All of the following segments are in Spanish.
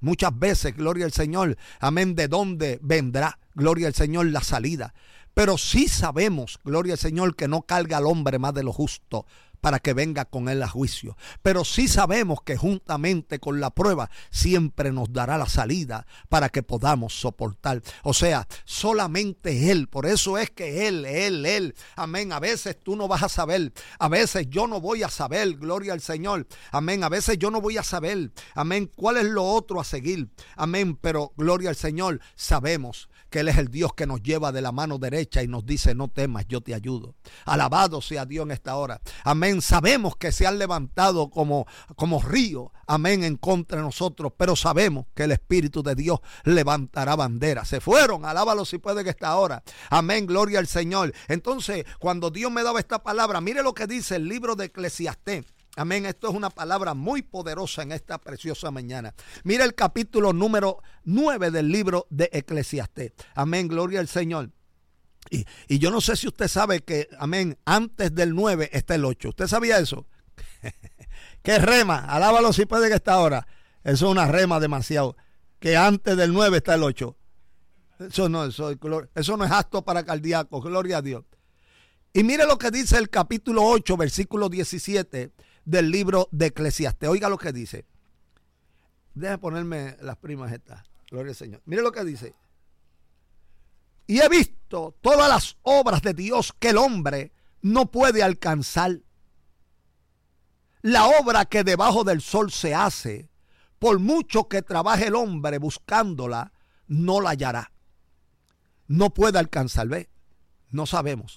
muchas veces, gloria al Señor, amén, de dónde vendrá, gloria al Señor, la salida. Pero sí sabemos, gloria al Señor, que no carga al hombre más de lo justo para que venga con él a juicio. Pero sí sabemos que juntamente con la prueba siempre nos dará la salida para que podamos soportar. O sea, solamente Él. Por eso es que Él. Amén. A veces tú no vas a saber. A veces yo no voy a saber. Gloria al Señor. Amén. A veces yo no voy a saber. Amén. ¿Cuál es lo otro a seguir? Amén. Pero gloria al Señor. Sabemos que Él es el Dios que nos lleva de la mano derecha y nos dice: no temas, yo te ayudo. Alabado sea Dios en esta hora. Amén. Sabemos que se han levantado como río, amén, en contra de nosotros, pero sabemos que el Espíritu de Dios levantará bandera. Se fueron, alábalo si puede que esta hora. Amén, gloria al Señor. Entonces, cuando Dios me daba esta palabra, mire lo que dice el libro de Eclesiastés. Amén, esto es una palabra muy poderosa en esta preciosa mañana. Mira el capítulo número 9 del libro de Eclesiastés. Amén, gloria al Señor. Y yo no sé si usted sabe que, amén, antes del 9 está el 8. ¿Usted sabía eso? ¿Qué rema? Alábalo si puede que esta hora. Eso es una rema demasiado. Que antes del 9 está el 8. Eso no es apto para cardíacos. Gloria a Dios. Y mire lo que dice el capítulo 8, versículo 17 del libro de Eclesiastés. Oiga lo que dice. Deje ponerme las primas estas. Gloria al Señor. Mire lo que dice. Y he visto todas las obras de Dios que el hombre no puede alcanzar. La obra que debajo del sol se hace, por mucho que trabaje el hombre buscándola, no la hallará. No puede alcanzar, ¿ve? No sabemos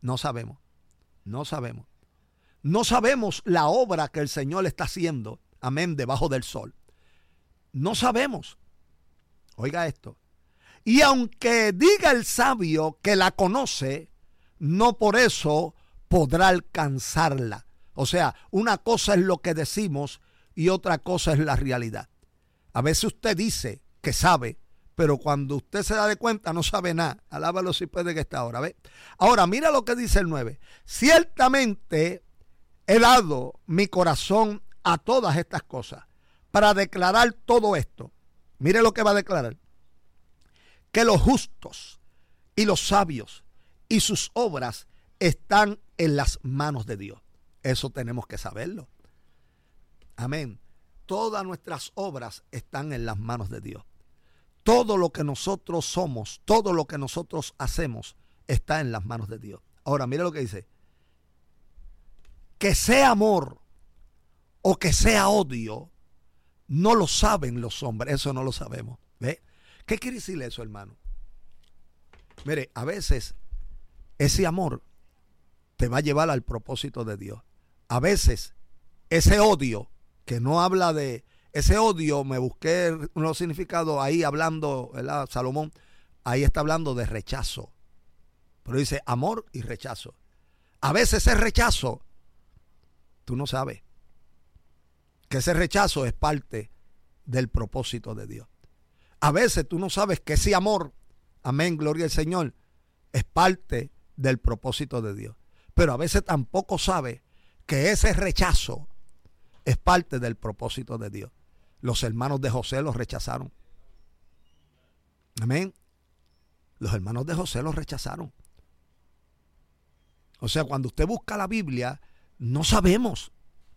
la obra que el Señor está haciendo, amén, debajo del sol. No sabemos. Oiga esto. Y aunque diga el sabio que la conoce, no por eso podrá alcanzarla. O sea, una cosa es lo que decimos y otra cosa es la realidad. A veces usted dice que sabe, pero cuando usted se da de cuenta no sabe nada. Alábalo si puede que esta hora, ¿ve? Ahora, mira lo que dice el 9. Ciertamente he dado mi corazón a todas estas cosas para declarar todo esto. Mire lo que va a declarar. Que los justos y los sabios y sus obras están en las manos de Dios. Eso tenemos que saberlo. Amén. Todas nuestras obras están en las manos de Dios. Todo lo que nosotros somos, todo lo que nosotros hacemos está en las manos de Dios. Ahora, mire lo que dice. Que sea amor o que sea odio, no lo saben los hombres. Eso no lo sabemos. ¿Ve? ¿Qué quiere decir eso, hermano? Mire, a veces ese amor te va a llevar al propósito de Dios. A veces ese odio, que no habla de ese odio, me busqué unos significados ahí hablando, ¿verdad? Salomón, ahí está hablando de rechazo. Pero dice amor y rechazo. A veces ese rechazo, tú no sabes que ese rechazo es parte del propósito de Dios. A veces tú no sabes que ese amor, amén, gloria al Señor, es parte del propósito de Dios. Pero a veces tampoco sabes que ese rechazo es parte del propósito de Dios. Los hermanos de José los rechazaron. Amén. Los hermanos de José los rechazaron. O sea, cuando usted busca la Biblia, no sabemos.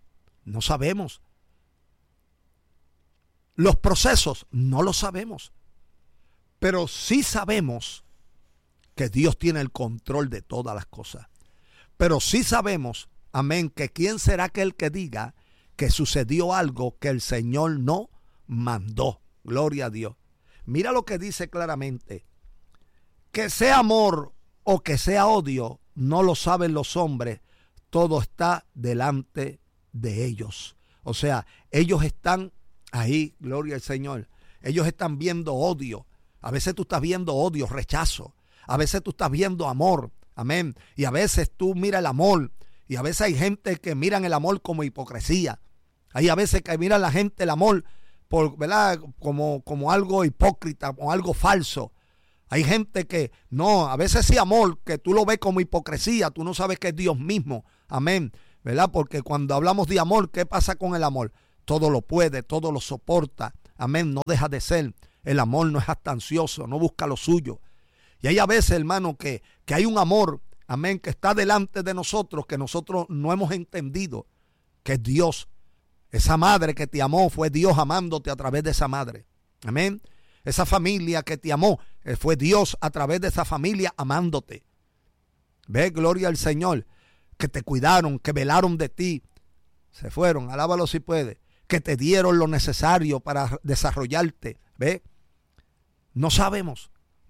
Los procesos no los sabemos. Pero sí sabemos que Dios tiene el control de todas las cosas. Pero sí sabemos, amén, que quién será aquel que diga que sucedió algo que el Señor no mandó. Gloria a Dios. Mira lo que dice claramente. Que sea amor o que sea odio, no lo saben los hombres. Todo está delante de ellos. O sea, ellos están ahí, gloria al Señor. Ellos están viendo odio. A veces tú estás viendo odio, rechazo. A veces tú estás viendo amor. Amén. Y a veces tú miras el amor. Y a veces hay gente que miran el amor como hipocresía. Hay a veces que miran la gente el amor por, ¿verdad? Como algo hipócrita, como algo falso. Hay gente que no, a veces sí amor, que tú lo ves como hipocresía, tú no sabes que es Dios mismo. Amén. ¿Verdad? Porque cuando hablamos de amor, ¿qué pasa con el amor? Todo lo puede, todo lo soporta. amén, no deja de ser. El amor no es jactancioso, no busca lo suyo. Y hay a veces, hermano, que hay un amor, amén, que está delante de nosotros, que nosotros no hemos entendido, que es Dios. Esa madre que te amó fue Dios amándote a través de esa madre. Amén. Esa familia que te amó fue Dios a través de esa familia amándote. Ve, gloria al Señor. Que te cuidaron, que velaron de ti. Se fueron, alábalo si puede. Que te dieron lo necesario para desarrollarte. Ve. No sabemos.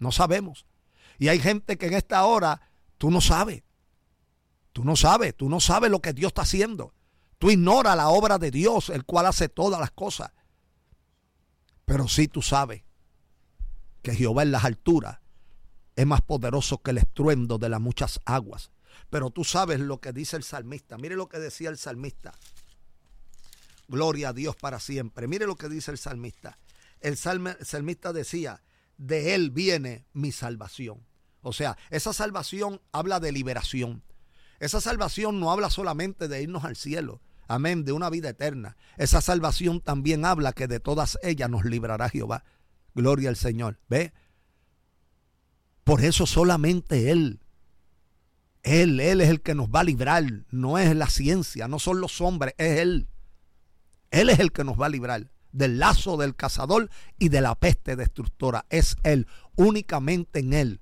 Y hay gente que en esta hora tú no sabes. Tú no sabes lo que Dios está haciendo. Tú ignoras la obra de Dios, el cual hace todas las cosas. Pero sí tú sabes que Jehová en las alturas es más poderoso que el estruendo de las muchas aguas. Pero tú sabes lo que dice el salmista. Mire lo que decía el salmista. Gloria a Dios para siempre. Mire lo que dice el salmista. El salmista decía, de él viene mi salvación. O sea, esa salvación habla de liberación. Esa salvación no habla solamente de irnos al cielo. Amén, de una vida eterna. Esa salvación también habla que de todas ellas nos librará Jehová. Gloria al Señor. ¿Ve? Por eso solamente Él es el que nos va a librar. No es la ciencia, no son los hombres, es Él. Él es el que nos va a librar del lazo del cazador y de la peste destructora. Es Él, únicamente en Él.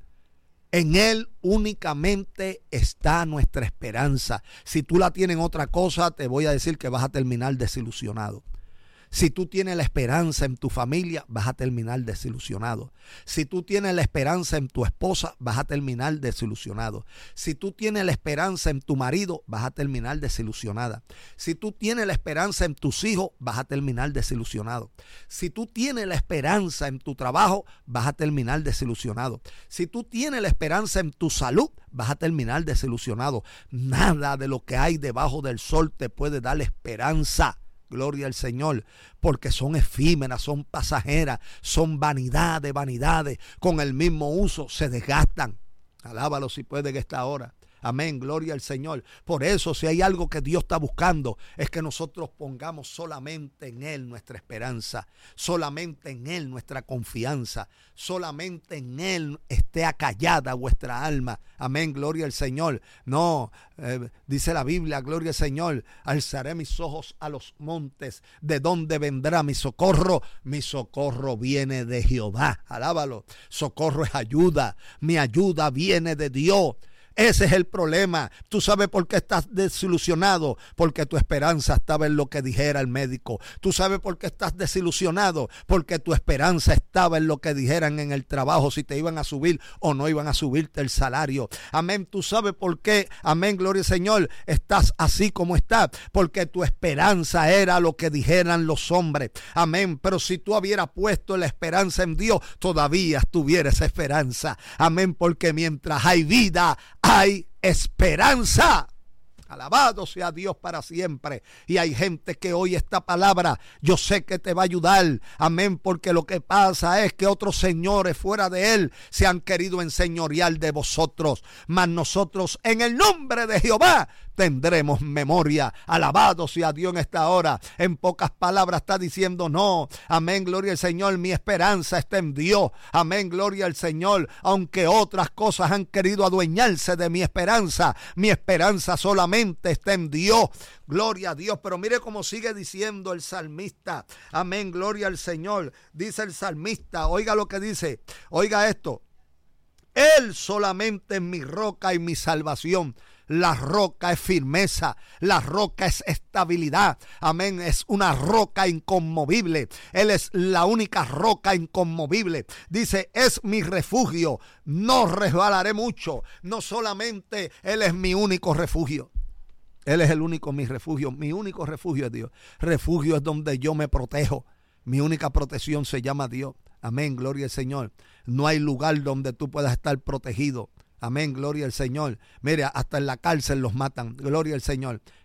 En Él únicamente está nuestra esperanza. Si tú la tienes en otra cosa, te voy a decir que vas a terminar desilusionado. Si tú tienes la esperanza en tu familia, vas a terminar desilusionado. Si tú tienes la esperanza en tu esposa, vas a terminar desilusionado. Si tú tienes la esperanza en tu marido, vas a terminar desilusionada. Si tú tienes la esperanza en tus hijos, vas a terminar desilusionado. Si tú tienes la esperanza en tu trabajo, vas a terminar desilusionado. Si tú tienes la esperanza en tu salud, vas a terminar desilusionado. Nada de lo que hay debajo del sol te puede dar esperanza. Gloria al Señor, porque son efímeras, son pasajeras, son vanidades, con el mismo uso se desgastan. Alábalo si puede en esta hora. Amén, gloria al Señor. Por eso, si hay algo que Dios está buscando, es que nosotros pongamos solamente en Él nuestra esperanza, solamente en Él nuestra confianza, solamente en Él esté acallada vuestra alma. Amén, gloria al Señor. No, dice la Biblia, gloria al Señor, alzaré mis ojos a los montes, ¿de dónde vendrá mi socorro? Mi socorro viene de Jehová. Alábalo, socorro es ayuda, mi ayuda viene de Dios. Ese es el problema. Tú sabes por qué estás desilusionado, porque tu esperanza estaba en lo que dijera el médico. Tú sabes por qué estás desilusionado, porque tu esperanza estaba en lo que dijeran en el trabajo, si te iban a subir o no iban a subirte el salario. Amén. Tú sabes por qué, amén, gloria al Señor, estás así como estás, porque tu esperanza era lo que dijeran los hombres. Amén. Pero si tú hubieras puesto la esperanza en Dios, todavía tuvieras esperanza. Amén. Porque mientras hay vida, hay esperanza. Alabado sea Dios para siempre. Y hay gente que oye esta palabra. Yo sé que te va a ayudar. Amén. Porque lo que pasa es que otros señores fuera de Él se han querido enseñorear de vosotros. Mas nosotros en el nombre de Jehová tendremos memoria. Alabado sea Dios en esta hora. En pocas palabras está diciendo no. Amén, gloria al Señor. Mi esperanza está en Dios. Amén, gloria al Señor. Aunque otras cosas han querido adueñarse de mi esperanza solamente está en Dios. Gloria a Dios. Pero mire cómo sigue diciendo el salmista. Amén, gloria al Señor. Dice el salmista, oiga lo que dice. Oiga esto. Él solamente es mi roca y mi salvación. La roca es firmeza, la roca es estabilidad. Amén, es una roca inconmovible. Él es la única roca inconmovible. Dice, es mi refugio, no resbalaré mucho. No solamente Él es mi único refugio. Él es el único mi refugio es Dios. Refugio es donde yo me protejo. Mi única protección se llama Dios. Amén, gloria al Señor. No hay lugar donde tú puedas estar protegido. Amén, gloria al Señor. Mira, hasta en la cárcel los matan. Gloria al Señor.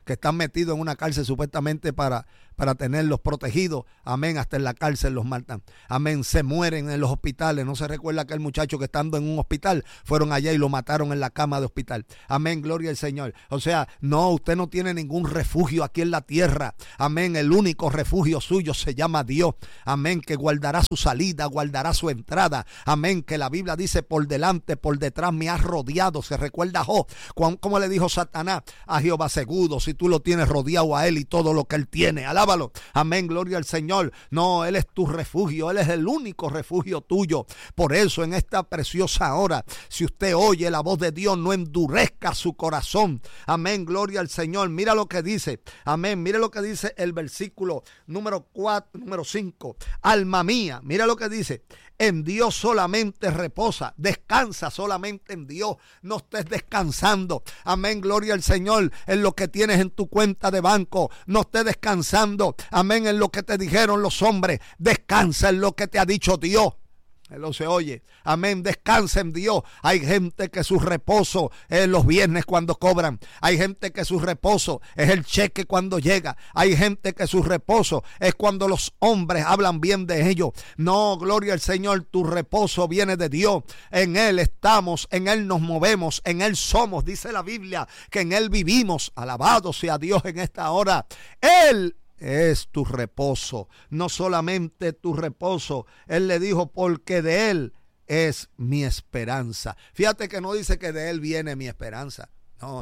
que están metidos en una cárcel supuestamente para tenerlos protegidos. Amén, hasta en la cárcel los matan. Amén, se mueren en los hospitales. No se recuerda aquel muchacho que estando en un hospital, fueron allá y lo mataron en la cama de hospital. Amén, gloria al Señor. O sea, no, usted no tiene ningún refugio aquí en la tierra. Amén, el único refugio suyo se llama Dios. Amén, que guardará su salida, guardará su entrada. Amén, que la Biblia dice por delante, por detrás me has rodeado. Se recuerda a Job, como le dijo Satanás a Jehová seguro, si tú lo tienes rodeado a él y todo lo que él tiene. Alábalo. Amén, gloria al Señor. No, él es tu refugio, él es el único refugio tuyo. Por eso en esta preciosa hora, si usted oye la voz de Dios, no endurezca su corazón. Amén, gloria al Señor. Mira lo que dice. Amén, mira lo que dice el versículo número 5. Alma mía, mira lo que dice. En Dios solamente reposa, descansa solamente en Dios, no estés descansando, amén, gloria al Señor, en lo que tienes en tu cuenta de banco, no estés descansando, amén, en lo que te dijeron los hombres, descansa en lo que te ha dicho Dios. Él lo se oye, amén, descansa en Dios. Hay gente que su reposo es los viernes cuando cobran, hay gente que su reposo es el cheque cuando llega, hay gente que su reposo es cuando los hombres hablan bien de ellos. No, gloria al Señor, tu reposo viene de Dios, en Él estamos, en Él nos movemos, en Él somos, dice la Biblia, que en Él vivimos. Alabado sea Dios en esta hora. Él es tu reposo, no solamente tu reposo. Él le dijo, porque de Él es mi esperanza. Fíjate que no dice que de Él viene mi esperanza. No.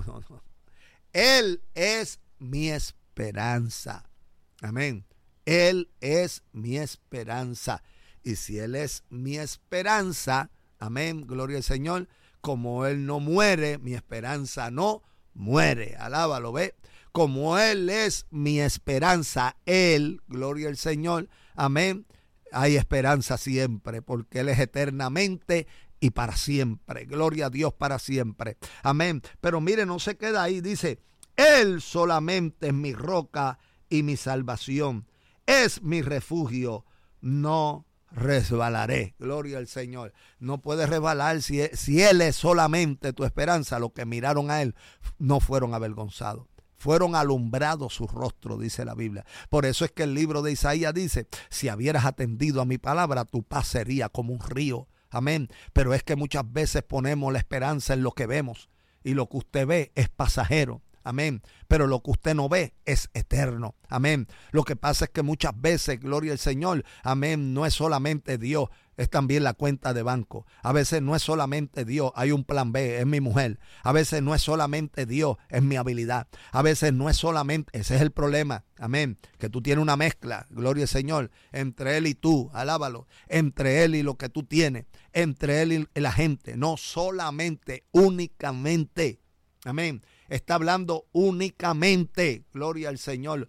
Él es mi esperanza. Amén. Él es mi esperanza. Y si Él es mi esperanza, amén, gloria al Señor, como Él no muere, mi esperanza no muere. Alábalo, ve. Como Él es mi esperanza, Él, gloria al Señor, amén, hay esperanza siempre, porque Él es eternamente y para siempre. Gloria a Dios para siempre. Amén. Pero mire, no se queda ahí, dice, Él solamente es mi roca y mi salvación. Es mi refugio, no resbalaré. Gloria al Señor. No puedes resbalar si Él es solamente tu esperanza. Los que miraron a Él no fueron avergonzados. Fueron alumbrados su rostro, dice la Biblia. Por eso es que el libro de Isaías dice, si hubieras atendido a mi palabra, tu paz sería como un río. Amén. Pero es que muchas veces ponemos la esperanza en lo que vemos y lo que usted ve es pasajero. Amén. Pero lo que usted no ve es eterno. Amén. Lo que pasa es que muchas veces, gloria al Señor, amén, no es solamente Dios, es también la cuenta de banco. A veces no es solamente Dios, hay un plan B, es mi mujer. A veces no es solamente Dios, es mi habilidad. A veces no es solamente, ese es el problema. Amén. Que tú tienes una mezcla, gloria al Señor, entre Él y tú, alábalo, entre Él y lo que tú tienes, entre Él y la gente, no solamente, únicamente. Amén. Está hablando únicamente, gloria al Señor,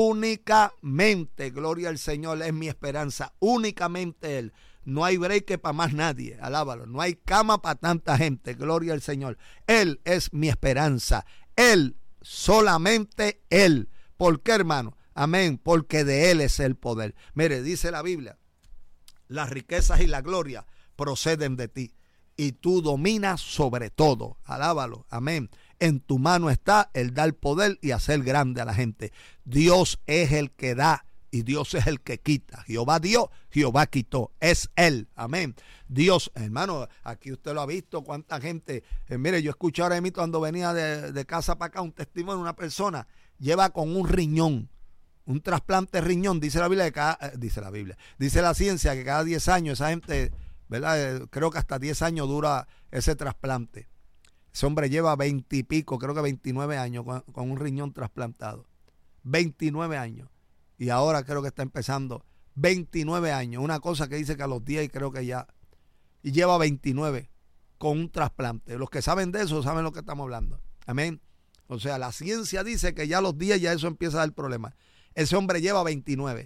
únicamente, gloria al Señor, es mi esperanza, únicamente Él. No hay break para más nadie, alábalo, no hay cama para tanta gente, gloria al Señor. Él es mi esperanza, Él, solamente Él. ¿Por qué, hermano? Amén, porque de Él es el poder. Mire, dice la Biblia, las riquezas y la gloria proceden de ti y tú dominas sobre todo, alábalo, amén. En tu mano está el dar poder y hacer grande a la gente. Dios es el que da y Dios es el que quita. Jehová dio, Jehová quitó. Es Él. Amén. Dios, hermano, aquí usted lo ha visto, cuánta gente. Mire, yo escuché ahora mismo cuando venía de casa para acá un testimonio de una persona. Lleva con un riñón, un trasplante de riñón. Dice la Biblia, dice la ciencia que cada 10 años esa gente, ¿verdad? Creo que hasta 10 años dura ese trasplante. Ese hombre lleva 20 y pico, creo que 29 años con un riñón trasplantado. 29 años. Y ahora creo que está empezando 29 años. Una cosa que dice que a los 10 creo que ya. Y lleva 29 con un trasplante. Los que saben de eso saben lo que estamos hablando. Amén. O sea, la ciencia dice que ya a los 10 ya eso empieza a dar problemas. Ese hombre lleva 29.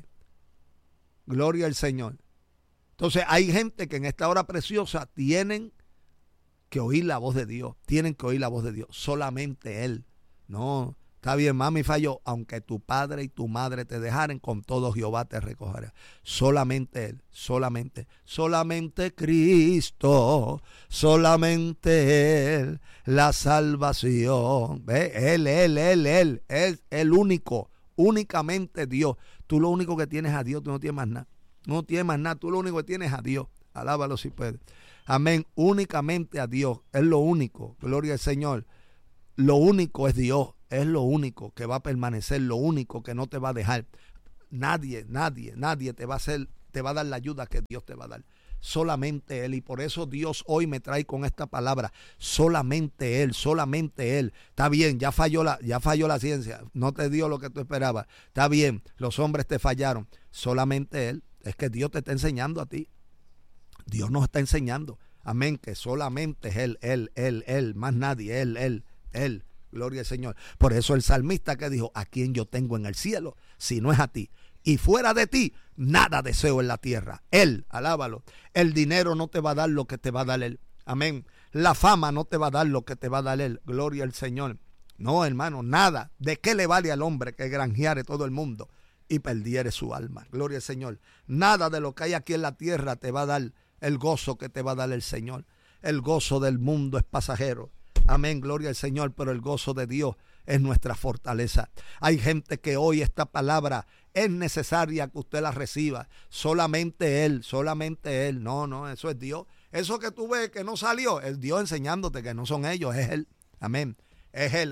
Gloria al Señor. Entonces hay gente que en esta hora preciosa tienen que oír la voz de Dios. Tienen que oír la voz de Dios. Solamente Él. No, Está bien, mami falló. Aunque tu padre y tu madre te dejaren, con todo Jehová te recogerá. Solamente Él, solamente Cristo, solamente Él, la salvación. ¿Ve? Él es el único, únicamente Dios. Tú lo único que tienes a Dios, tú no tienes más nada. No tienes más nada, tú lo único que tienes a Dios. Alábalo si puedes. Amén, únicamente a Dios, es lo único. Gloria al Señor. Lo único es Dios. Es lo único que va a permanecer, lo único que no te va a dejar. Nadie te va a dar la ayuda que Dios te va a dar. Solamente Él. Y por eso Dios hoy me trae con esta palabra. Solamente Él. Está bien, ya falló la ciencia. No te dio lo que tú esperabas. Está bien, los hombres te fallaron. Solamente Él. Es que Dios te está enseñando a ti. Dios nos está enseñando. Amén, que solamente es Él. Más nadie, Él. Gloria al Señor. Por eso el salmista que dijo: ¿a quién yo tengo en el cielo si no es a ti? Y fuera de ti, nada deseo en la tierra. Él, alábalo. El dinero no te va a dar lo que te va a dar Él. Amén. La fama no te va a dar lo que te va a dar Él. Gloria al Señor. No, hermano, nada. ¿De qué le vale al hombre que granjeare todo el mundo y perdiere su alma? Gloria al Señor. Nada de lo que hay aquí en la tierra te va a dar el gozo que te va a dar el Señor. El gozo del mundo es pasajero. Amén, gloria al Señor, pero el gozo de Dios es nuestra fortaleza. Hay gente que hoy esta palabra es necesaria que usted la reciba. Solamente Él. No, eso es Dios. Eso que tú ves que no salió, es Dios enseñándote que no son ellos, es Él. Amén. Es Él.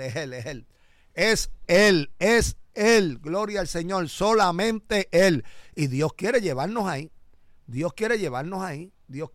Es Él. Gloria al Señor, solamente Él. Y Dios quiere llevarnos ahí. Dios quiere llevarnos ahí.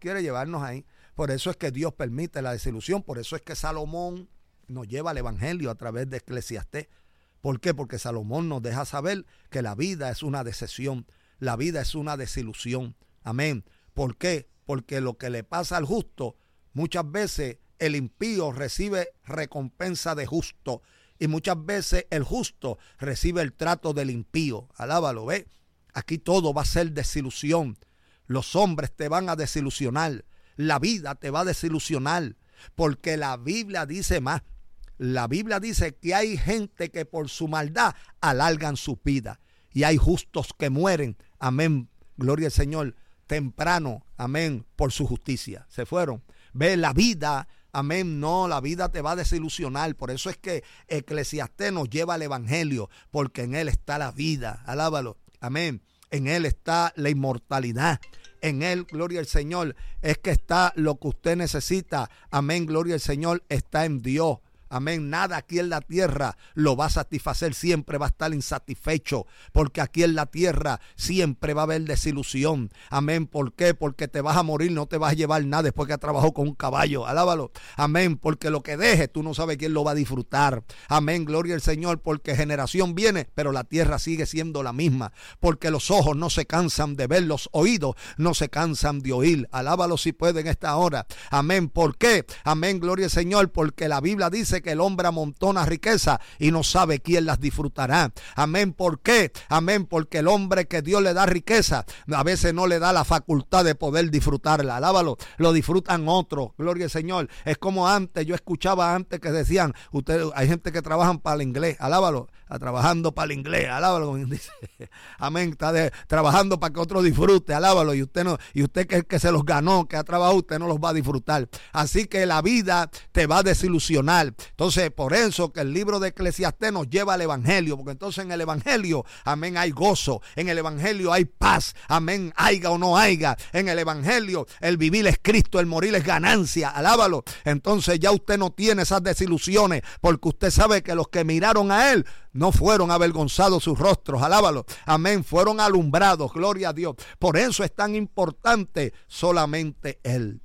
Por eso es que Dios permite la desilusión. Por eso es que Salomón nos lleva al evangelio a través de Eclesiastés. ¿Por qué? Porque Salomón nos deja saber que la vida es una decepción. La vida es una desilusión. Amén. ¿Por qué? Porque lo que le pasa al justo, muchas veces el impío recibe recompensa de justo. Y muchas veces el justo recibe el trato del impío. Alábalo, ¿ve? Aquí todo va a ser desilusión. Los hombres te van a desilusionar. La vida te va a desilusionar, porque la Biblia dice más. La Biblia dice que hay gente que por su maldad alargan su vida, y hay justos que mueren, amén, gloria al Señor, temprano, amén, por su justicia. Se fueron. Ve la vida, amén, no, la vida te va a desilusionar. Por eso es que Eclesiastés nos lleva al evangelio, porque en él está la vida. Alábalo, amén. En Él está la inmortalidad. En Él, gloria al Señor, es que está lo que usted necesita. Amén, gloria al Señor, está en Dios. Amén, nada aquí en la tierra lo va a satisfacer, siempre va a estar insatisfecho, porque aquí en la tierra siempre va a haber desilusión. Amén, ¿por qué? Porque te vas a morir, no te vas a llevar nada después que has trabajado con un caballo. Alábalo, amén, porque lo que dejes tú no sabes quién lo va a disfrutar. Amén, gloria al Señor, porque generación viene, pero la tierra sigue siendo la misma, porque los ojos no se cansan de ver, los oídos no se cansan de oír. Alábalo si puede en esta hora. Amén, ¿por qué? Amén, gloria al Señor, porque la Biblia dice que el hombre amontona riqueza y no sabe quién las disfrutará. Amén, ¿por qué? Amén, porque el hombre que Dios le da riqueza a veces no le da la facultad de poder disfrutarla. Alábalo, lo disfrutan otros. Gloria al Señor. Es como antes, yo escuchaba antes que decían, hay gente que trabajan para el inglés. Alábalo, trabajando para el inglés. Alábalo, dice. Amén, está trabajando para que otro disfrute. Alábalo, y usted que se los ganó, que ha trabajado, usted no los va a disfrutar. Así que la vida te va a desilusionar. Entonces, por eso que el libro de Eclesiastés nos lleva al evangelio, porque entonces en el evangelio, amén, hay gozo, en el evangelio hay paz, amén, haiga o no haiga, en el evangelio el vivir es Cristo, el morir es ganancia. Alábalo. Entonces ya usted no tiene esas desilusiones, porque usted sabe que los que miraron a Él no fueron avergonzados sus rostros. Alábalo, amén, fueron alumbrados. Gloria a Dios. Por eso es tan importante solamente Él.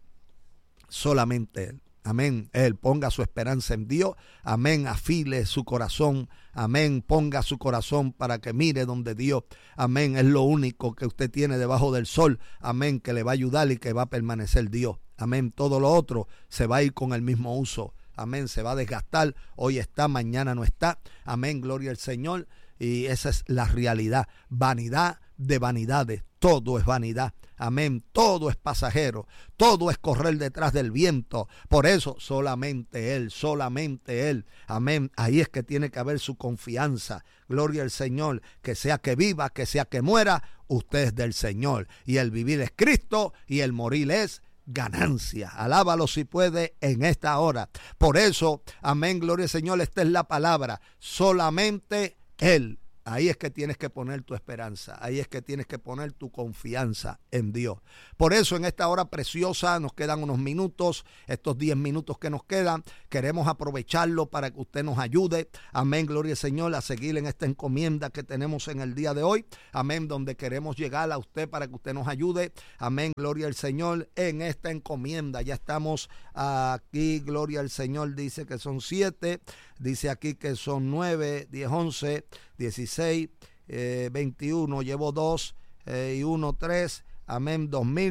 Amén, Él ponga su esperanza en Dios. Amén, afile su corazón. Amén, ponga su corazón para que mire donde Dios. Amén, es lo único que usted tiene debajo del sol. Amén, que le va a ayudar y que va a permanecer Dios. Amén, todo lo otro se va a ir con el mismo uso. Amén, se va a desgastar. Hoy está, mañana no está. Amén, gloria al Señor. Y esa es la realidad. Vanidad de vanidades. Todo es vanidad. Amén. Todo es pasajero. Todo es correr detrás del viento. Por eso solamente Él, solamente Él. Amén. Ahí es que tiene que haber su confianza. Gloria al Señor. Que sea que viva, que sea que muera, usted es del Señor. Y el vivir es Cristo y el morir es ganancia. Alábalo si puede en esta hora. Por eso, amén, gloria al Señor, esta es la palabra. Solamente Él. Ahí es que tienes que poner tu esperanza. Ahí es que tienes que poner tu confianza en Dios. Por eso en esta hora preciosa nos quedan unos minutos. Estos 10 minutos que nos quedan, queremos aprovecharlo para que usted nos ayude. Amén, gloria al Señor, a seguir en esta encomienda que tenemos en el día de hoy. Amén, donde queremos llegar a usted para que usted nos ayude. Amén, gloria al Señor, en esta encomienda. Ya estamos aquí, gloria al Señor, dice que son 7. Dice aquí que son 9, 10, 11, 16, 21, llevo 2 y 1, 3, amén,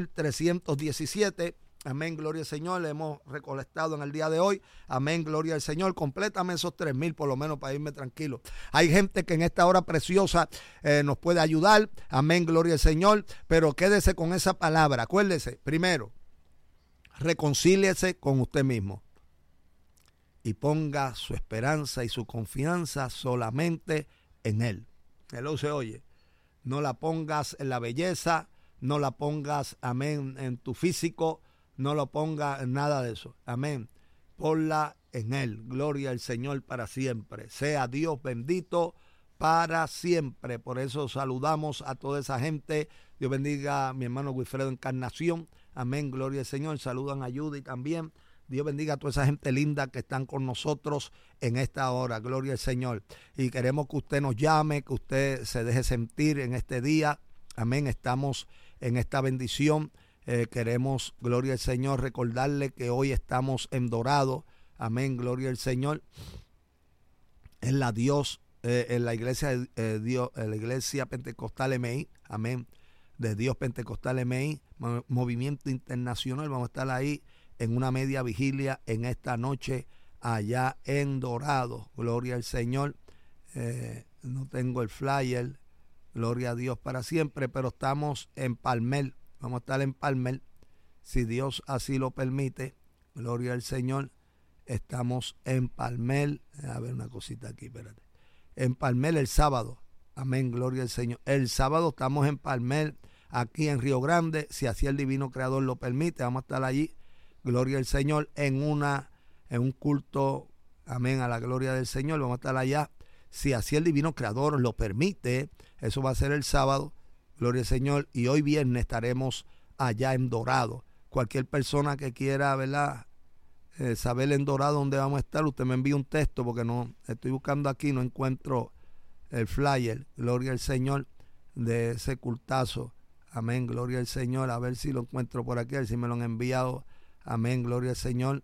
2317, amén, gloria al Señor, le hemos recolectado en el día de hoy, amén, gloria al Señor, complétame esos 3000 por lo menos para irme tranquilo. Hay gente que en esta hora preciosa nos puede ayudar, amén, gloria al Señor, pero quédese con esa palabra, acuérdese, primero, reconcíliese con usted mismo. Y ponga su esperanza y su confianza solamente en Él. Él se oye. No la pongas en la belleza, no la pongas, amén, en tu físico, no lo pongas en nada de eso. Amén. Ponla en Él. Gloria al Señor para siempre. Sea Dios bendito para siempre. Por eso saludamos a toda esa gente. Dios bendiga a mi hermano Wilfredo Encarnación. Amén. Gloria al Señor. Saludan a Judy también. Dios bendiga a toda esa gente linda que están con nosotros en esta hora. Gloria al Señor. Y queremos que usted nos llame, que usted se deje sentir en este día. Amén. Estamos en esta bendición. Queremos, gloria al Señor, recordarle que hoy estamos en Dorado. Amén. Gloria al Señor. En la iglesia Dios, en la iglesia Pentecostal MI. Amén. De Dios Pentecostal MI. Movimiento Internacional. Vamos a estar ahí en una media vigilia en esta noche allá en Dorado. Gloria al Señor. No tengo el flyer. Gloria a Dios para siempre, pero estamos en Palmel. Vamos a estar en Palmel, si Dios así lo permite. Gloria al Señor. Estamos en Palmel. A ver una cosita aquí, espérate. En Palmel el sábado. Amén, gloria al Señor. El sábado estamos en Palmel, aquí en Río Grande. Si así el Divino Creador lo permite, vamos a estar allí. Gloria al Señor, en un culto, amén, a la gloria del Señor. Vamos a estar allá. Si así el Divino Creador lo permite, eso va a ser el sábado. Gloria al Señor. Y hoy viernes estaremos allá en Dorado. Cualquier persona que quiera, ¿verdad?, saber en Dorado dónde vamos a estar, usted me envía un texto porque no estoy buscando aquí, no encuentro el flyer. Gloria al Señor de ese cultazo. Amén, gloria al Señor. A ver si lo encuentro por aquí, a ver si me lo han enviado. Amén, gloria al Señor.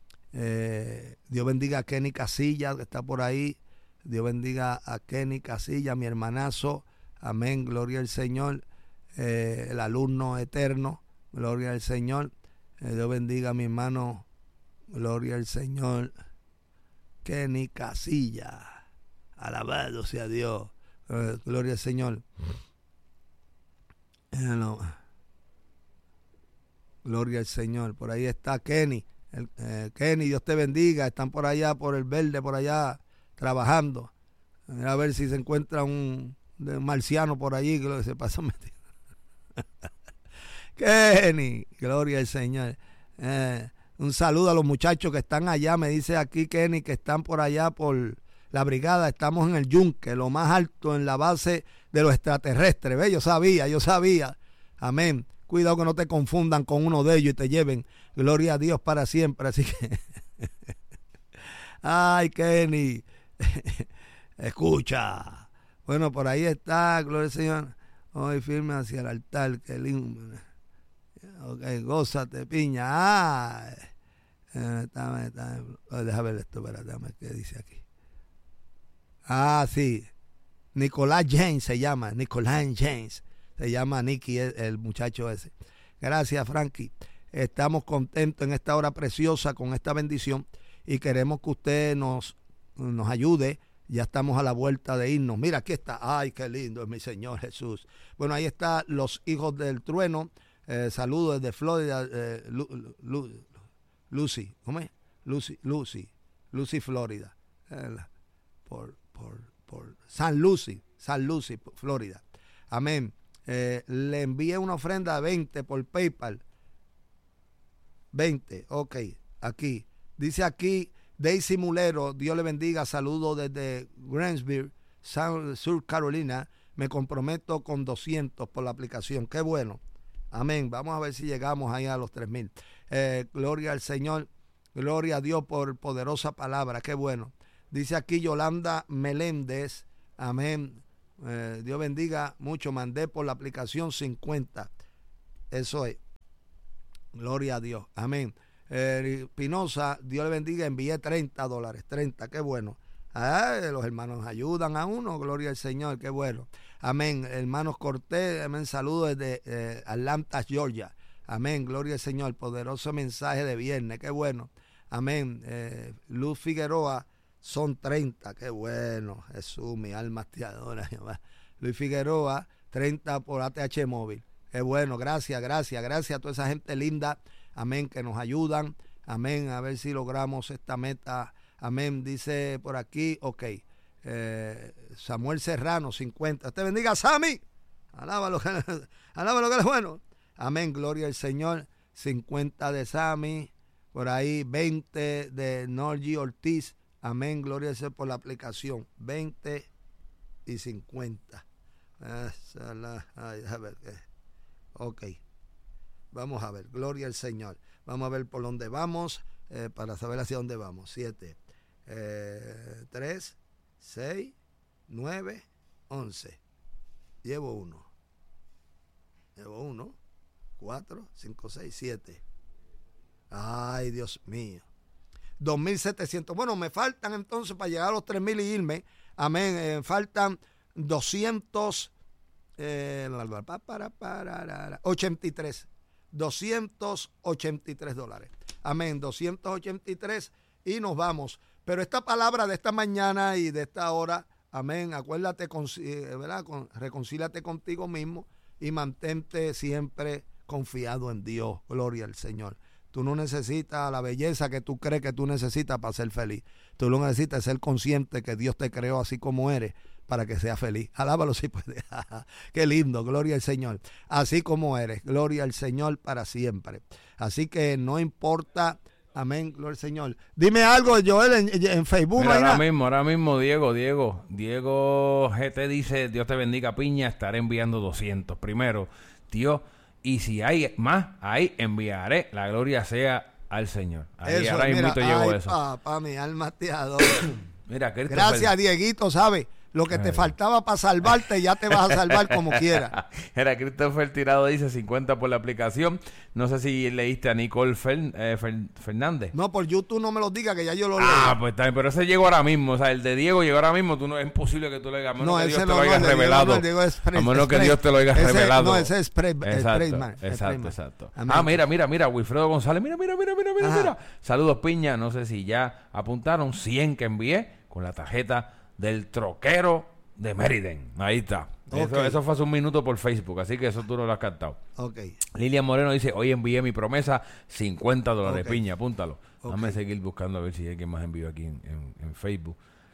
Dios bendiga a Kenny Casilla, que está por ahí. Dios bendiga a Kenny Casilla, mi hermanazo. Amén, gloria al Señor. El alumno eterno, gloria al Señor. Dios bendiga a mi hermano, gloria al Señor, Kenny Casilla. Alabado sea Dios. Gloria al Señor. Gloria al Señor. Por ahí está Kenny. Kenny, Dios te bendiga. Están por allá, por el verde, por allá, trabajando. A ver si se encuentra un marciano por allí que se pasa metido. Kenny, gloria al Señor. Un saludo a los muchachos que están allá. Me dice aquí Kenny que están por allá por la brigada. Estamos en el Yunque, lo más alto en la base de los extraterrestres. ¿Ves? Yo sabía. Amén. Cuidado que no te confundan con uno de ellos y te lleven, gloria a Dios, para siempre. Así que, ay, Kenny, escucha. Bueno, por ahí está, gloria al Señor. Hoy firme hacia el altar, qué lindo. Ok, gózate, piña. Ay. Deja ver esto, espérate, ¿qué dice aquí? Ah, sí. Nicolás James se llama, Nicolás James. Se llama Nicky, el muchacho ese. Gracias, Frankie. Estamos contentos en esta hora preciosa con esta bendición y queremos que usted nos ayude Ya estamos a la vuelta de irnos. Mira, aquí está. Ay, qué lindo es mi Señor Jesús. Bueno, ahí está los hijos del trueno. Saludos desde Florida. Lucy, ¿cómo es? Lucy, Florida. Por San Lucy, Florida. Amén. Le envié una ofrenda de 20 por PayPal. 20, ok, aquí. Dice aquí, Daisy Mulero, Dios le bendiga, saludo desde Grantsville, Sur Carolina. Me comprometo con 200 por la aplicación. Qué bueno. Amén. Vamos a ver si llegamos ahí a los 3,000. Gloria al Señor. Gloria a Dios por poderosa palabra. Qué bueno. Dice aquí Yolanda Meléndez. Amén. Dios bendiga mucho. Mandé por la aplicación 50. Eso es. Gloria a Dios. Amén. Pinoza, Dios le bendiga. Envié $30. 30. Qué bueno. Los hermanos ayudan a uno. Gloria al Señor. Qué bueno. Amén. Hermanos Cortés. Amén. Saludos desde Atlanta, Georgia. Amén. Gloria al Señor. Poderoso mensaje de viernes. Qué bueno. Amén. Luz Figueroa. Son 30, qué bueno, Jesús, mi alma te adora, Jehová. Luis Figueroa, 30 por ATH Móvil. Qué bueno, gracias a toda esa gente linda, amén, que nos ayudan, amén, a ver si logramos esta meta, amén, dice por aquí, ok, Samuel Serrano, 50. Te bendiga, Sammy, alaba lo que es bueno, amén, gloria al Señor, 50 de Sammy, por ahí 20 de Norgi Ortiz. Amén, gloria a Dios por la aplicación. 20 y 50. A ver, ok. Vamos a ver, gloria al Señor. Vamos a ver por dónde vamos, para saber hacia dónde vamos. 7, 3, 6, 9, 11. Llevo 1. 4, 5, 6, 7. Ay, Dios mío. 2,700. Bueno, me faltan entonces para llegar a los 3,000 y irme. Amén. Faltan 283. $283. Amén. 283 y nos vamos. Pero esta palabra de esta mañana y de esta hora, amén. Acuérdate, ¿verdad? Reconcíliate contigo mismo y mantente siempre confiado en Dios. Gloria al Señor. Tú no necesitas la belleza que tú crees que tú necesitas para ser feliz. Tú lo necesitas ser consciente que Dios te creó así como eres para que seas feliz. Alábalo si puedes. Qué lindo, gloria al Señor. Así como eres, gloria al Señor para siempre. Así que no importa, amén, gloria al Señor. Dime algo, Joel, en Facebook. Mira, ahora mismo, Diego GT dice, Dios te bendiga, Piña, estaré enviando 200. Primero, Dios... Y si hay más, ahí enviaré. La gloria sea al Señor. Ahí eso, ahora mismo llegó eso. Papá, mi alma te adora. Mira, gracias, Dieguito, ¿sabes? Lo que te faltaba para salvarte, ya te vas a salvar como quieras. Era Christopher Tirado dice 50 por la aplicación. No sé si leíste a Nicole Fernández. No, por YouTube no me lo digas, que ya yo lo leí. Pues está bien, pero ese llegó ahora mismo. O sea, el de Diego llegó ahora mismo. Es imposible que tú le digas. A menos que Dios te lo haya revelado. A menos que Dios te lo haya revelado. No, ese es Exacto. Mira, Wilfredo González. Mira. Saludos, Piña. No sé si ya apuntaron 100 que envié con la tarjeta del troquero de Meriden. Ahí está. Okay. Eso fue hace un minuto por Facebook, así que eso tú no lo has captado. Okay. Lilian Moreno dice, hoy envié mi promesa, $50. Okay. Piña, apúntalo. Okay. Déjame seguir buscando a ver si hay alguien más envió aquí en Facebook.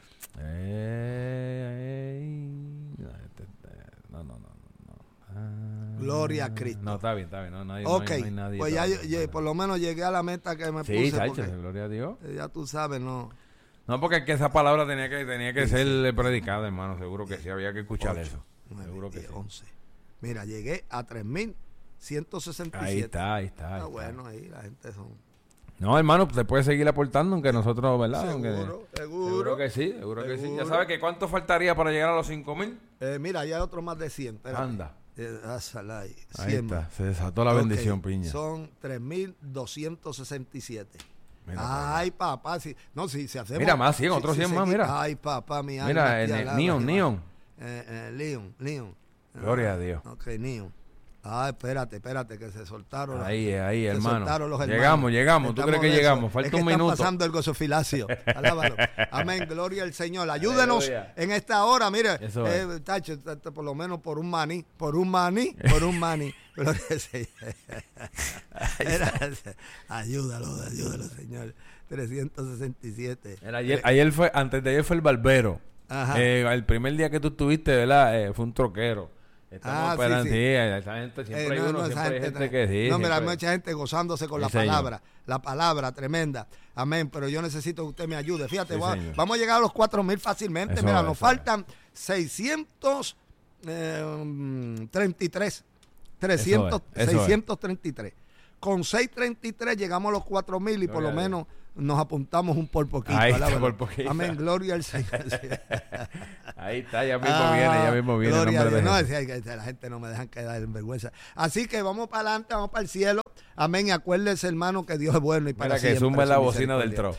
No. Gloria a Cristo. No, está bien. No, no hay nadie. Pues ya por lo menos llegué a la meta que me puse. Sí, gloria a Dios. Ya tú sabes, no. No, porque es que esa palabra tenía que ser predicada, hermano. Seguro que sí, había que escuchar 8, eso. 9, seguro 10, que sí. 11. Mira, llegué a 3,167. Ahí está. Bueno, ahí la gente son... No, hermano, te puedes seguir aportando, aunque nosotros, ¿verdad? Seguro que sí, seguro que sí. Ya sabes que ¿cuánto faltaría para llegar a los 5,000? Mira, ya hay otro más de 100. Espérate. Anda. Ahí está, se desató la bendición, Piña. Son 3,267. Ay, papá, si hacemos... Mira, más 100, otros 100 más, mira. Ay, papá, mi alma. Mira, Neon. Leon. Gloria a Dios. Ok, Neon. espérate, que se soltaron. Ahí, hermano. Llegamos. ¿Tú crees que llegamos? Falta un minuto. Está pasando el gozofilacio. Alábalo. Amén, gloria al Señor. Ayúdenos en esta hora, mire, tacho, por lo menos por un maní. Gloria al Señor. Ayúdalo, Señor. 367. Antes de ayer fue el barbero. El primer día que tú estuviste, ¿verdad? Fue un troquero. Estamos esperando, sí. Esa gente siempre hay gente que sí. No, mira, hay mucha gente gozándose con la palabra tremenda. Amén, pero yo necesito que usted me ayude. Fíjate, vamos a llegar a los 4,000 fácilmente. Mira, nos faltan 633. 633. Con 633 llegamos a los 4,000 y por lo menos nos apuntamos un por poquito. Amén, gloria al Señor. Ahí está, ya mismo viene. Gloria a Dios. No, la gente no me dejan quedar en vergüenza. Así que vamos para adelante, vamos para el cielo. Amén, y acuérdese, hermano, que Dios es bueno y para siempre. Que zumbe la bocina del tro.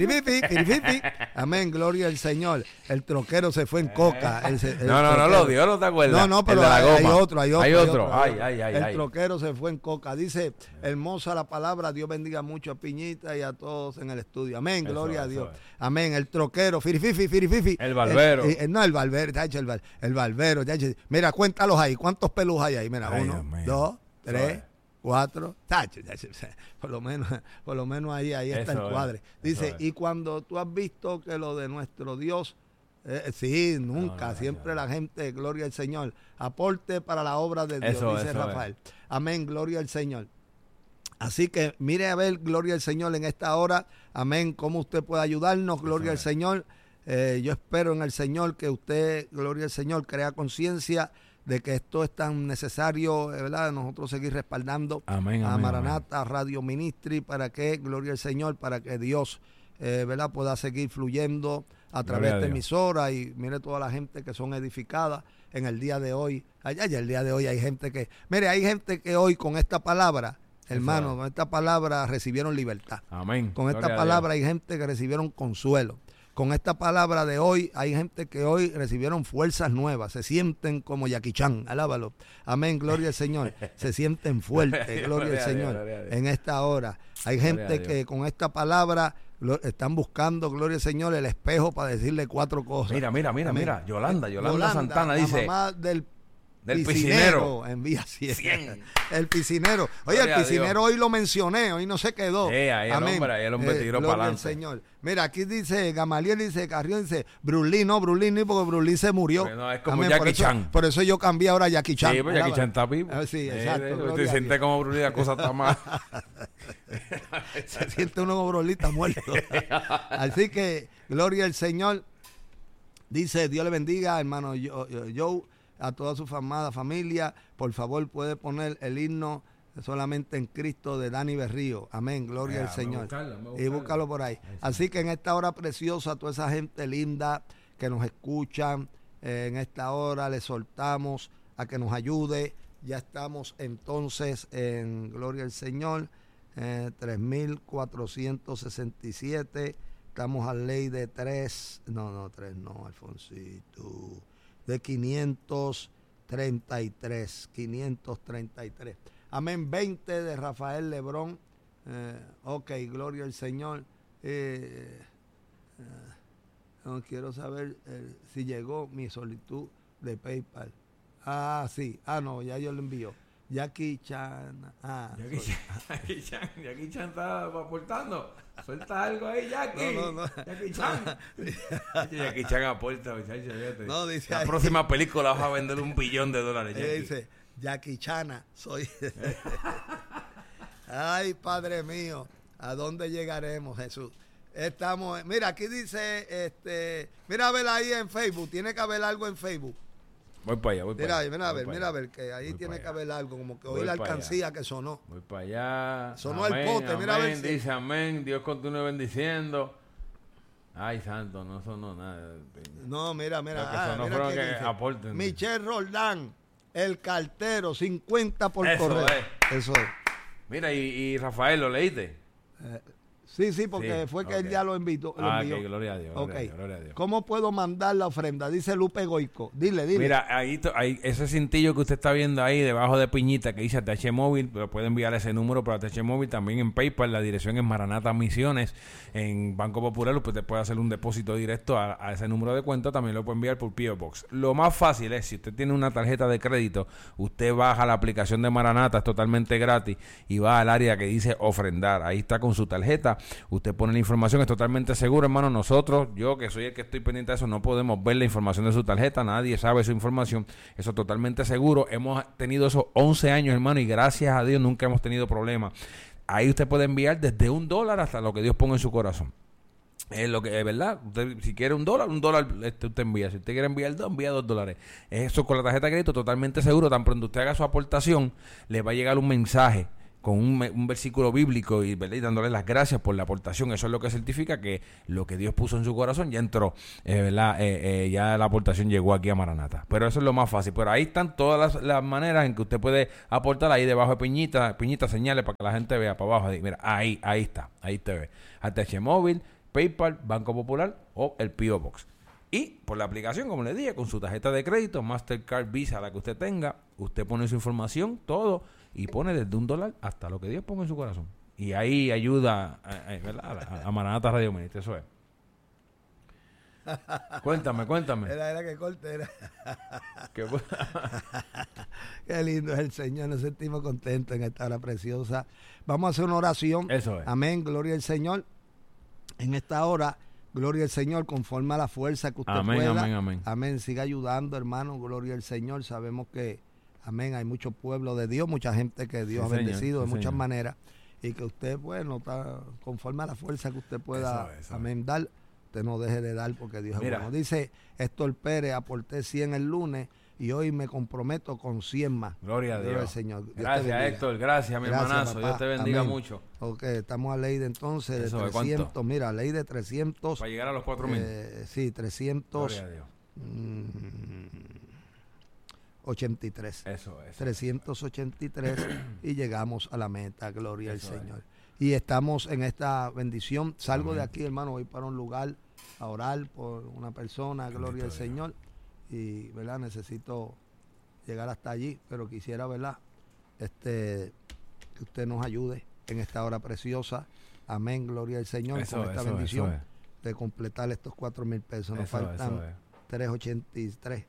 Amén, gloria al Señor. El troquero se fue en coca. No lo dio, ¿no te acuerdas? No, pero hay otro. Ay. El troquero se fue en coca. Dice, hermosa la palabra, Dios bendiga mucho a Piñita y a todos en el estudio. Amén, gloria a Dios. Amén, el troquero, firififi. El barbero. El barbero, mira, cuéntalos ahí. ¿Cuántos pelus hay ahí? Mira, 1, 2, 3, 4. Por lo menos ahí está el cuadre. Dice, y cuando tú has visto que lo de nuestro Dios, nunca, siempre la gente, gloria al Señor, aporte para la obra de Dios, dice Rafael. Amén, gloria al Señor. Así que mire a ver, gloria al Señor en esta hora. Amén, cómo usted puede ayudarnos, gloria al Señor. Yo espero en el Señor que usted, gloria al Señor, crea conciencia de que esto es tan necesario, ¿verdad? Nosotros seguir respaldando a Maranata Radio Ministry para que, gloria al Señor, para que Dios, ¿verdad?, pueda seguir fluyendo a través de esta emisora. Y mire toda la gente que son edificadas en el día de hoy. El día de hoy hay gente que hoy con esta palabra, hermano, con esta palabra recibieron libertad. Amén. Con esta palabra hay gente que recibieron consuelo. Con esta palabra de hoy hay gente que hoy recibieron fuerzas nuevas. Se sienten como Jackie Chan. Alábalo. Amén, gloria al Señor. Se sienten fuertes, gloria al Señor. En esta hora hay gente que con esta palabra están buscando, gloria al Señor, el espejo para decirle 4 cosas. Mira. Yolanda Santana dice. La mamá del piscinero envía 100. El piscinero. Oye, el piscinero hoy lo mencioné, hoy no se quedó. Ahí el hombre tiró para adelante. Señor. Mira, aquí dice Gamaliel, dice Carrión, dice Brulí, no, porque Brulí se murió. No, es como Jackie Chan. Por eso yo cambié ahora a Jackie Chan. Sí, pues Jackie Chan está vivo. Sí, exacto. Te sientes como Brulí, la cosa está mal. Se siente uno como Brulí, está muerto. Así que, gloria al Señor. Dice, Dios le bendiga, hermano Joe, a toda su amada familia. Por favor, puede poner el himno Solamente en Cristo de Dani Berrío. Amén, gloria al Señor. Y búscalo por ahí. Así que en esta hora preciosa, toda esa gente linda que nos escuchan, en esta hora les soltamos a que nos ayude. Ya estamos entonces en gloria al Señor, 3,467. Estamos a ley de 3 no, Alfonsito, de 533. Amén. 20 de Rafael Lebrón. Ok, gloria al Señor. No quiero saber si llegó mi solicitud de PayPal. Sí. No, ya yo lo envío. Jackie Chan. Jackie Chan está aportando. Suelta algo ahí, Jackie. No. Jackie Chan. Jackie Chan aporta, muchachos. No, dice la próxima película vas a vender $1 billón. Jackie. Dice, Jackie Chana, soy. Ay, Padre mío, ¿a dónde llegaremos, Jesús? Estamos, mira, aquí dice, mira a ver ahí en Facebook, tiene que haber algo en Facebook. Voy para allá, Mira a ver, que ahí tiene que haber algo, como que hoy la alcancía que sonó. Voy para allá. Sonó el pote, mira a ver si... Dice amén, Dios continúe bendiciendo. Ay, santo, no sonó nada. No, mira. Lo que sonó fueron que aporten. Michelle Roldán, el cartero, 50 por correo. Eso es. Mira, y Rafael, ¿lo leíste? Sí, porque fue que él ya lo envió. Okay, gloria a Dios. Okay. Gloria a Dios. ¿Cómo puedo mandar la ofrenda? Dice Lupe Goico. Dile. Mira, ahí ese cintillo que usted está viendo ahí debajo de Piñita que dice ATH Móvil, pero puede enviar ese número para ATH Móvil, también en PayPal. La dirección es Maranata Misiones. En Banco Popular usted te puede hacer un depósito directo a ese número de cuenta. También lo puede enviar por P.O. Box. Lo más fácil es, si usted tiene una tarjeta de crédito, usted baja la aplicación de Maranata, es totalmente gratis, y va al área que dice ofrendar. Ahí está con su tarjeta. Usted pone la información, es totalmente seguro, hermano. Nosotros, yo que soy el que estoy pendiente de eso, no podemos ver la información de su tarjeta. Nadie sabe su información. Eso es totalmente seguro. Hemos tenido esos 11 años, hermano, y gracias a Dios nunca hemos tenido problemas. Ahí usted puede enviar desde $1 hasta lo que Dios ponga en su corazón. Es lo que es verdad. Usted, si quiere $1, usted envía. Si usted quiere enviar $2, envía $2. Eso con la tarjeta de crédito totalmente seguro. Tan pronto usted haga su aportación, le va a llegar un mensaje con un versículo bíblico y dándole las gracias por la aportación. Eso es lo que certifica que lo que Dios puso en su corazón ya entró, ¿verdad? Ya la aportación llegó aquí a Maranata. Pero eso es lo más fácil. Pero ahí están todas las maneras en que usted puede aportar. Ahí debajo de Piñita señales para que la gente vea para abajo. Mira, ahí está, ahí te ve. ATH Móvil, PayPal, Banco Popular o el P.O. Box. Y por la aplicación, como le dije, con su tarjeta de crédito, Mastercard, Visa, la que usted tenga, usted pone su información, todo, y pone desde $1 hasta lo que Dios ponga en su corazón. Y ahí ayuda a Maranata Radio Ministro, eso es. Cuéntame. Era que corte, era. Qué lindo es el Señor, nos sentimos contentos en esta hora preciosa. Vamos a hacer una oración. Eso es. Amén, gloria al Señor. En esta hora, gloria al Señor, conforme a la fuerza que usted pueda. Amén. Siga ayudando, hermano, gloria al Señor. Sabemos que, amén, hay mucho pueblo de Dios, mucha gente que Dios ha bendecido de muchas maneras. Y que usted, bueno, está conforme a la fuerza que usted pueda, amén, dar. Usted no deje de dar porque Dios es bueno. Dice Héctor Pérez, aporté 100 el lunes y hoy me comprometo con 100 más. Gloria a Dios. Señor. Gracias, Héctor. Gracias, mi hermanazo. Papá. Dios te bendiga mucho. Ok, estamos a ley de entonces de 300. ¿Cuánto? Mira, ley de 300. Para llegar a los 4,000. Sí, 300. Gloria a Dios. 83. Eso. 383 y llegamos a la meta. Gloria al Señor. Y estamos en esta bendición. Salgo de aquí, hermano, voy para un lugar a orar por una persona. Gloria al Señor. Y, ¿verdad? Necesito llegar hasta allí, pero quisiera, ¿verdad? Que usted nos ayude en esta hora preciosa. Amén, gloria al Señor, con esta bendición de completar estos 4,000 pesos. Nos faltan 383.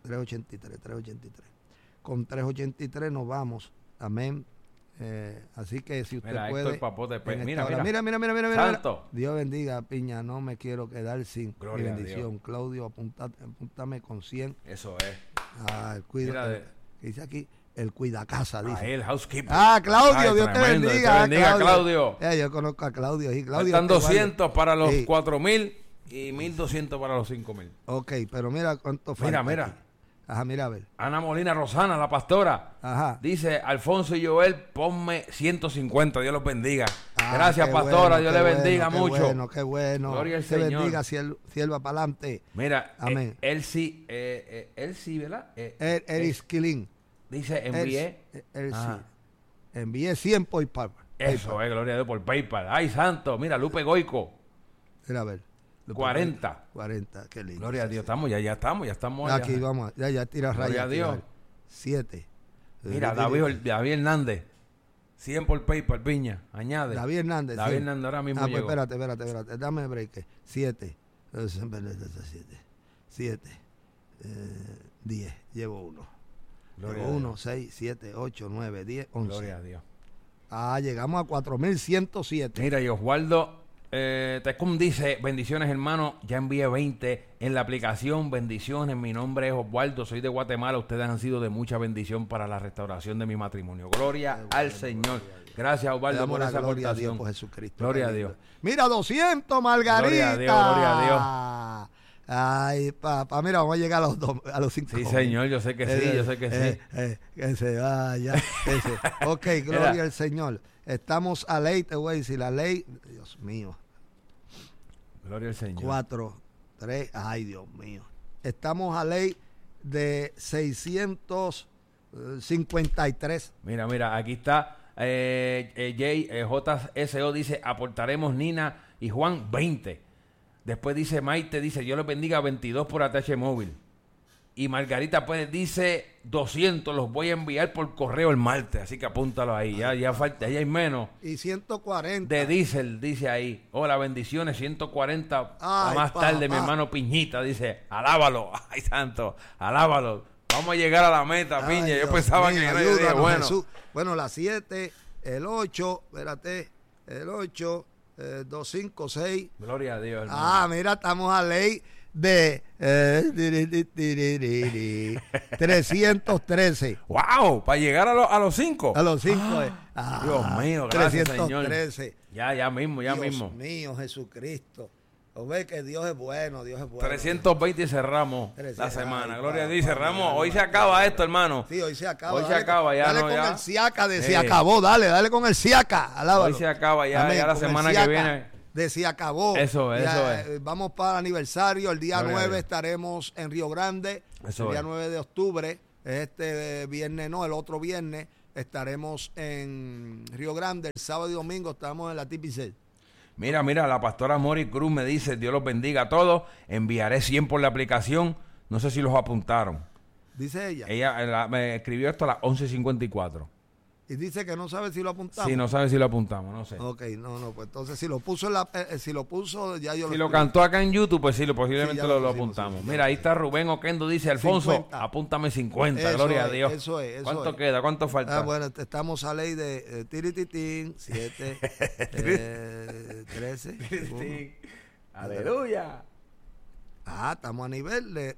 Con 383 nos vamos. Amén. Así que si usted puede. Mira. Santo. Dios bendiga, Piña. No me quiero quedar sin mi bendición. Claudio, apúntame con 100. Eso es. Dice aquí, el cuidacasa, dice. El housekeeper. Claudio, Dios te bendiga. Dios te bendiga, Claudio. Yo conozco a Claudio. Están 200 para los 4,000 y 1,200 para los 5,000. Ok, pero mira cuánto falta. Mira. Aquí. Ajá, mira a ver. Ana Molina Rosana, la pastora. Ajá. Dice, Alfonso y Joel, ponme 150. Dios los bendiga. Gracias, pastora. Dios le bendiga mucho. Qué bueno. Gloria al Señor. Bendiga, sierva para adelante. Mira, amén. Elsie, ¿verdad? Eris Quilín. Dice, envié. Envié 100 por PayPal. Eso es, gloria a Dios, por PayPal. Ay, santo. Mira, Lupe Goico. Mira, a ver. 40, qué lindo. Gloria a Dios, ya estamos. Aquí vamos, ya tira rayas. Gloria a Dios. 7. Mira, David Hernández, 100 por PayPal, Piña, añade. David Hernández ahora mismo llegó. Pues espérate, dame break. 7. 10, llevo 1. Llevo 1, 6, 7, 8, 9, 10, 11. Gloria a Dios. Llegamos a 4,107. Mira, y Oswaldo Tecum dice, bendiciones hermano, ya envié 20 en la aplicación, bendiciones, mi nombre es Oswaldo, soy de Guatemala, ustedes han sido de mucha bendición para la restauración de mi matrimonio. Gloria al Señor. Gracias Oswaldo por esa gloria aportación. A Dios por Jesucristo. Gloria a Dios. Mira, 200 Margarita. Gloria a Dios. Ay, papá, mira, vamos a llegar a los 5. Sí, señor, yo sé que sí. Que se vaya. Ok, gloria al Señor. Estamos a ley, te voy a decir, la ley, Dios mío. Gloria al Señor. 4, 3, ay, Dios mío. Estamos a ley de 653. Mira, aquí está JSO dice, aportaremos Nina y Juan 20. Después dice Maite, dice, Dios los bendiga, 22 por ATH móvil. Y Margarita Pérez dice 200, los voy a enviar por correo el martes, así que apúntalo ahí, ya falta, ya hay menos. Y 140. De diésel, dice ahí. Hola, bendiciones, 140 Ay, más tarde, mi hermano Piñita, dice, alábalo, ay santo, alábalo. Vamos a llegar a la meta, Piña. Yo pensaba que no ayúdanos, bueno. Jesús. Bueno, la 7, el 8, espérate, el 8, 2, 5, 6. Gloria a Dios, hermano. Mira, estamos a ley de 313. ¡Wow! Para llegar a los 5. A los 5. Dios mío, gracias, 313. Señor. Ya mismo. Dios mío, Jesucristo. O ve que Dios es bueno, 320 y cerramos la semana. Gloria a Dios, cerramos. Hoy se acaba esto, hermano. Sí, hoy se acaba. Hoy se acaba ya. Dale con el Siaca de se acabó, dale con el Siaca. Hoy se acaba ya, ya la semana que viene. De se acabó. Eso es. Vamos para el aniversario. El día 9 estaremos en Río Grande. El día 9 de octubre. Este viernes, no, el otro viernes estaremos en Río Grande. El sábado y domingo estamos en la TPC. Mira, la pastora Mori Cruz me dice, Dios los bendiga a todos, enviaré 100 por la aplicación, no sé si los apuntaron. Dice ella. Ella me escribió esto a las 11:54. Y dice que no sabe si lo apuntamos. Sí, no sabe si lo apuntamos, no sé. Ok, no, pues entonces si lo puso ya yo si lo cantó acá en YouTube, pues sí, posiblemente lo apuntamos. Mira, ahí está Rubén Oquendo, dice, Alfonso, 50. Apúntame 50, eso gloria a Dios. Eso es. ¿Cuánto queda? ¿Cuánto falta? Bueno, estamos a ley de tirititín, 7, 13. Aleluya. Estamos a nivel de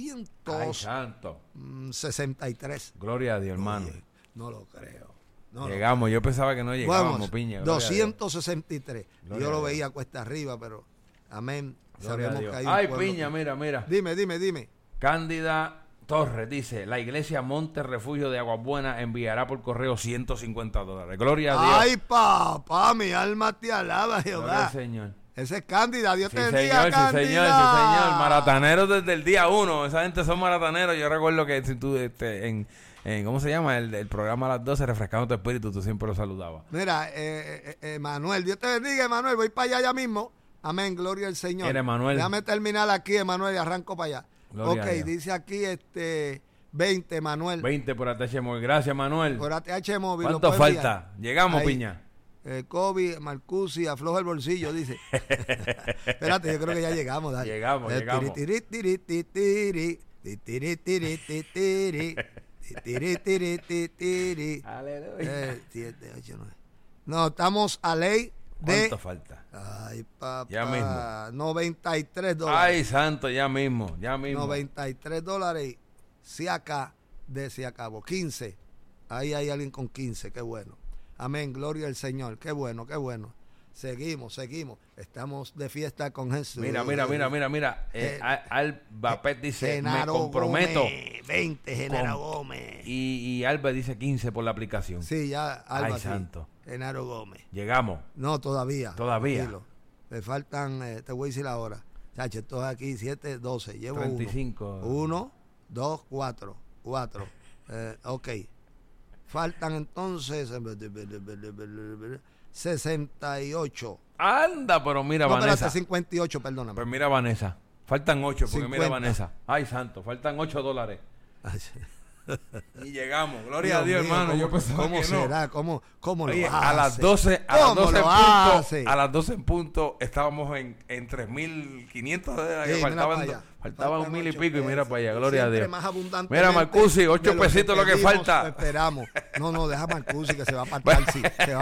263. Gloria a Dios, hermano. Oye, no lo creo. Llegamos, yo pensaba que no llegábamos, Piña. 263. Yo lo veía cuesta arriba, pero amén. Sabemos que hay Ay, Piña, mira. Dime. Cándida Torres dice, la iglesia Monte Refugio de Aguas Buenas enviará por correo $150. Gloria a Dios. Ay, papá, mi alma te alaba, Jehová. Gloria al Señor. Ese es Cándida, Dios te bendiga, señor, Cándida. Sí, señor. Marataneros desde el día 1. Esa gente son marataneros. Yo recuerdo que si tú ¿cómo se llama? El programa a las 12, Refrescando tu Espíritu, tú siempre lo saludabas. Mira, Manuel, Dios te bendiga, Manuel, voy para allá ya mismo. Amén, gloria al Señor. Mira, Manuel. Déjame terminar aquí, Manuel, y arranco para allá. Gloria dice aquí 20, Manuel. 20 por ATH Móvil. Gracias, Manuel. Por ATH Móvil. ¿Cuánto falta? Llegamos, ahí. Piña. Kobe, Marcusi, afloja el bolsillo, dice. Espérate, yo creo que ya llegamos. Dale. Llegamos. Aleluya. 7, 8, 9. No, estamos a ley de... ¿Cuánto falta? Ay, papá. Ya mismo. $93. Ay, santo, ya mismo. $93. Se acabó. 15. Ahí hay alguien con 15. Qué bueno. Amén. Gloria al Señor. Qué bueno. Seguimos. Estamos de fiesta con Jesús. Mira. Alba Pet dice, me comprometo. Gómez, 20, Genaro Gómez. Y Alba dice 15 por la aplicación. Sí, ya Alba. Ay, santo. Genaro Gómez. Llegamos. No, todavía. Tranquilo. Le faltan, te voy a decir la hora. Chacho, esto es aquí 7, 12. Llevo 35. 1, 2, 4. Ok. Faltan entonces 68. Anda, pero mira, Vanessa. Espérate, 58, perdóname. Pues mira, Vanessa. Faltan 8, porque 50. mira, Vanessa. Ay, santo, faltan $8. Y llegamos. Gloria a Dios, mío, hermano. Yo pensaba ¿cómo que será? No. ¿Cómo Oye, lo hace? a las 12 a las 12 en punto estábamos en 3.500. Faltaban 1,000 y pico. Y mira para allá, gloria a Dios. Mira, Marcusi, 8 pesitos lo que falta. Esperamos. No, deja Marcusi que se va a Tarsi.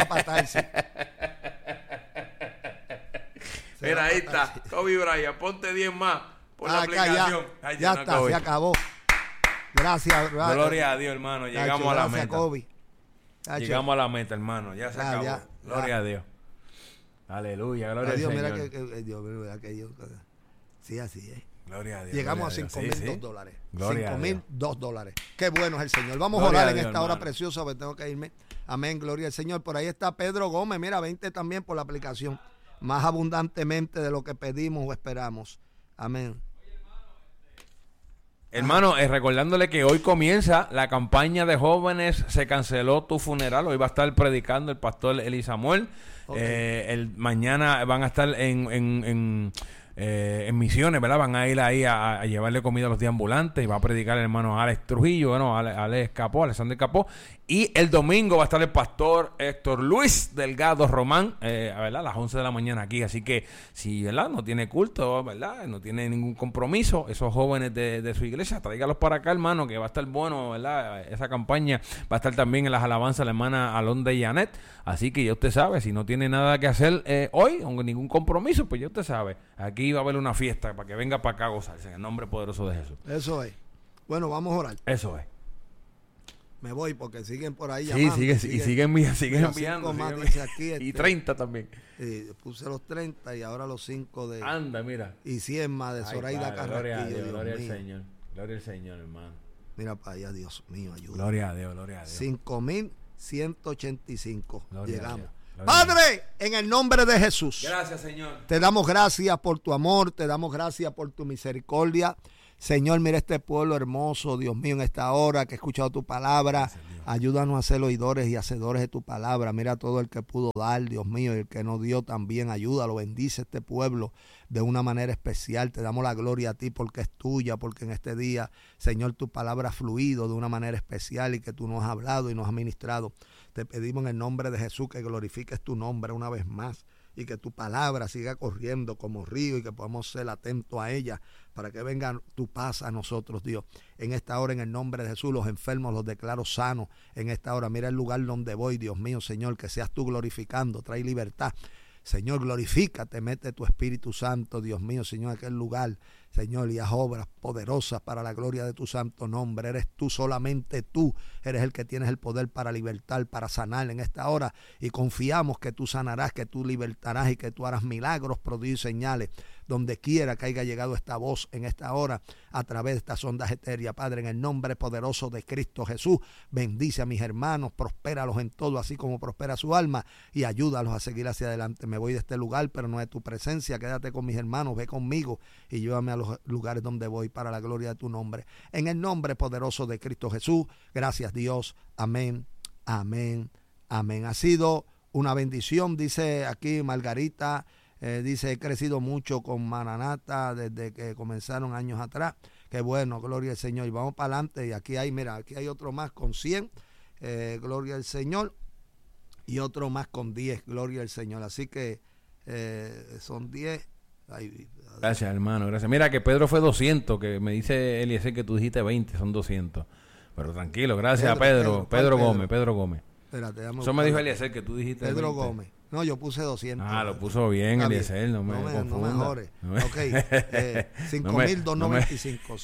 Mira, ahí está. Kobe Bryant, ponte 10 más por la aplicación. Ya está, se acabó. Gracias. Gloria a Dios, hermano. Llegamos a la meta. Kobe. Llegamos a la meta, hermano. Ya se acabó. Gloria a Dios. Aleluya, gloria a Dios. Mira que Dios. Sí, así es. Gloria a Dios. Llegamos a $5,002. $5,002. Qué bueno es el Señor. Vamos gloria a orar en Dios, esta hermano. hora preciosa porque tengo que irme. Amén, gloria al Señor. Por ahí está Pedro Gómez. Mira, 20 también por la aplicación. Más abundantemente de lo que pedimos o esperamos. Amén. Hermano, recordándole que hoy comienza la campaña de jóvenes Se Canceló Tu Funeral. Hoy va a estar predicando el pastor Eli Samuel. Mañana van a estar en Misiones, ¿verdad? Van a ir ahí a llevarle comida a los deambulantes y va a predicar el hermano Alex Trujillo, bueno, Alexander Capó. Y el domingo va a estar el pastor Héctor Luis Delgado Román, ¿verdad? A las 11 de la mañana aquí. Así que si, ¿verdad? No tiene culto, ¿verdad? No tiene ningún compromiso, esos jóvenes de su iglesia, tráigalos para acá, hermano, que va a estar bueno, ¿verdad? Esa campaña va a estar también en las alabanzas la hermana Alonde y Janet. Así que ya usted sabe, si no tiene nada que hacer hoy, aunque ningún compromiso, pues ya usted sabe, aquí va a haber una fiesta para que venga para acá a gozarse en el nombre poderoso de Jesús. Eso es. Bueno, vamos a orar. Eso es. Me voy porque siguen por ahí llamando. Sí, siguen enviando. Más, dice aquí, y 30 también. Puse los 30 y ahora los 5 de... Anda, mira. Y 100 más de Zoraida Carrasquillo. Gloria al Señor. Gloria al Señor, hermano. Mira para allá, Dios mío, ayuda. Gloria a Dios, gloria a Dios. 5,185. Llegamos. Padre, en el nombre de Jesús. Gracias, Señor. Te damos gracias por tu amor, te damos gracias por tu misericordia. Señor, mira este pueblo hermoso, Dios mío, en esta hora que he escuchado tu palabra. Gracias, ayúdanos a ser oidores y hacedores de tu palabra. Mira todo el que pudo dar, Dios mío, y el que no dio también, ayúdalo, bendice este pueblo de una manera especial. Te damos la gloria a ti porque es tuya, porque en este día, Señor, tu palabra ha fluido de una manera especial y que tú nos has hablado y nos has ministrado. Te pedimos en el nombre de Jesús que glorifiques tu nombre una vez más y que tu palabra siga corriendo como río y que podamos ser atentos a ella para que venga tu paz a nosotros, Dios. En esta hora, en el nombre de Jesús, los enfermos los declaro sanos. En esta hora, mira el lugar donde voy, Dios mío, Señor, que seas tú glorificando, trae libertad. Señor, glorifícate, mete tu Espíritu Santo, Dios mío, Señor, en aquel lugar, Señor, y haz obras poderosas para la gloria de tu santo nombre. Eres tú, solamente tú, eres el que tienes el poder para libertar, para sanar en esta hora. Y confiamos que tú sanarás, que tú libertarás y que tú harás milagros, prodigios y señales. Donde quiera que haya llegado esta voz en esta hora, a través de estas ondas etéreas, Padre, en el nombre poderoso de Cristo Jesús, bendice a mis hermanos, prospéralos en todo, así como prospera su alma, y ayúdalos a seguir hacia adelante. Me voy de este lugar, pero no de tu presencia. Quédate con mis hermanos, ve conmigo y llévame a los lugares donde voy para la gloria de tu nombre. En el nombre poderoso de Cristo Jesús, gracias Dios. Amén, amén, amén. Ha sido una bendición, dice aquí Margarita. Dice, he crecido mucho con Maranata desde que comenzaron años atrás. Qué bueno, gloria al Señor. Y vamos para adelante. Y aquí hay, mira, aquí hay otro más con 100. Gloria al Señor. Y otro más con 10. Gloria al Señor. Así que son 10. Gracias, hermano. Gracias. Mira que Pedro fue 200. Que me dice Eliezer que tú dijiste 20. Son 200. Pero tranquilo. Gracias, Pedro Gómez. Pedro Gómez. Espérate, eso me dijo Eliezer que tú dijiste Pedro 20. Gómez. No, yo puse 200. Lo puso bien, Eliezer. No me mejores. Ok, 5,295.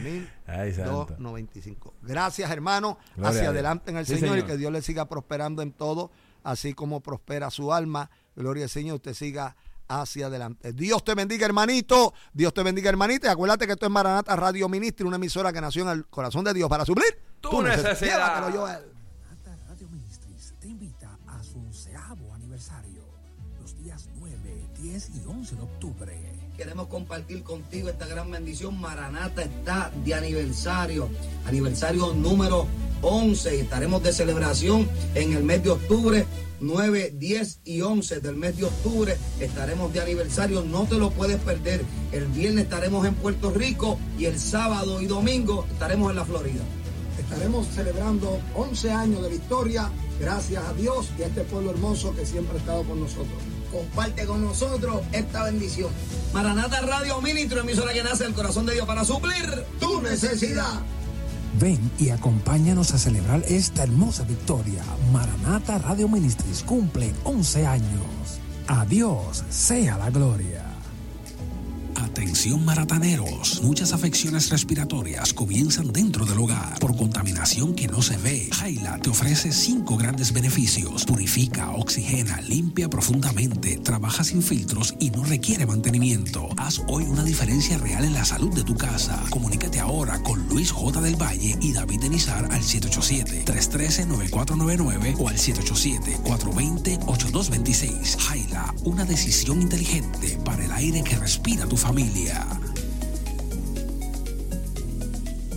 5,295. Gracias, hermano. Gloria hacia adelante en el Señor, Señor, y que Dios le siga prosperando en todo, así como prospera su alma. Gloria al Señor, usted siga hacia adelante. Dios te bendiga, hermanito. Dios te bendiga, hermanita. Y acuérdate que esto es Maranata Radio Ministry, una emisora que nació en el corazón de Dios para suplir tu necesidad. Llévatelo, Joel. Te invita a su 11º aniversario, los días 9, 10 y 11 de octubre. Queremos compartir contigo esta gran bendición. Maranata está de aniversario número 11. Estaremos de celebración en el mes de octubre. 9, 10 y 11 del mes de octubre estaremos de aniversario, no te lo puedes perder. El viernes estaremos en Puerto Rico y el sábado y domingo estaremos en la Florida. Estaremos celebrando 11 años de victoria, gracias a Dios y a este pueblo hermoso que siempre ha estado con nosotros. Comparte con nosotros esta bendición. Maranata Radio Ministry, emisora que nace del corazón de Dios para suplir tu necesidad. Ven y acompáñanos a celebrar esta hermosa victoria. Maranata Radio Ministries cumple 11 años. A Dios sea la gloria. Atención marataneros, muchas afecciones respiratorias comienzan dentro del hogar por contaminación que no se ve. Jaila te ofrece 5 grandes beneficios: purifica, oxigena, limpia profundamente, trabaja sin filtros y no requiere mantenimiento. Haz hoy una diferencia real en la salud de tu casa. Comunícate ahora con Luis J. del Valle y David Denizar al 787-313-9499 o al 787-420-8226. Jaila, una decisión inteligente para el aire que respira tu familia.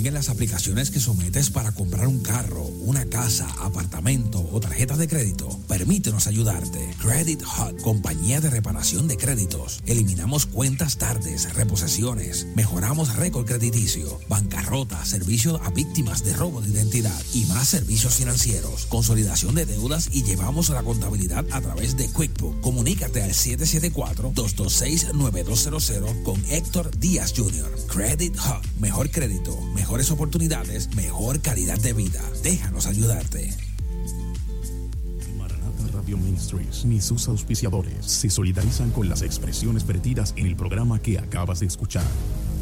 siguen las aplicaciones que sometes para comprar un carro, una casa, apartamento o tarjeta de crédito? Permítenos ayudarte. Credit Hot, compañía de reparación de créditos. Eliminamos cuentas tardes, reposesiones, mejoramos récord crediticio, bancarrota, servicio a víctimas de robo de identidad y más servicios financieros, consolidación de deudas y llevamos la contabilidad a través de QuickBook. Comunícate al 774-226-9200 con Héctor Díaz Jr. Credit Hub. Mejor crédito, mejores oportunidades, mejor calidad de vida. Déjanos ayudarte. Maranata Radio Ministries ni sus auspiciadores se solidarizan con las expresiones vertidas en el programa que acabas de escuchar.